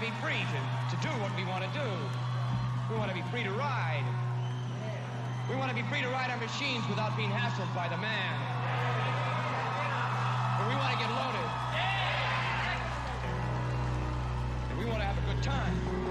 be free to do what we want to do. We want to be free to ride. We want to be free to ride our machines without being hassled by the man. And we want to get loaded. And we want to have a good time.